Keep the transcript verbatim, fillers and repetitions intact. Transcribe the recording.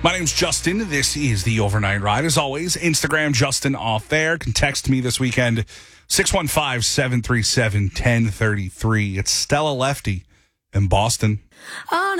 My name's Justin. This is the Overnight Ride. As always, Instagram Justin Off There. Can text me this weekend, six one five, seven three seven, one zero three three. It's Stella Lefty in Boston. On